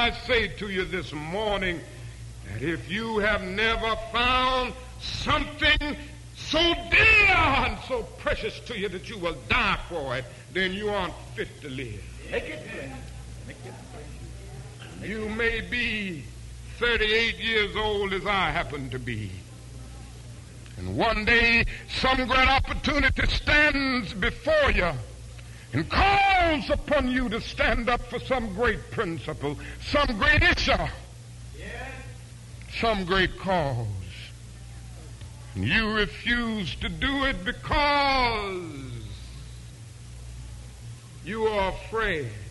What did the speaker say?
I say to you this morning that if you have never found something so dear and so precious to you that you will die for it, then you aren't fit to live. Make it plain. You may be 38 years old as I happen to be. And one day some great opportunity stands before you and calls upon you to stand up for some great principle, some great issue, some great cause. And you refuse to do it because you are afraid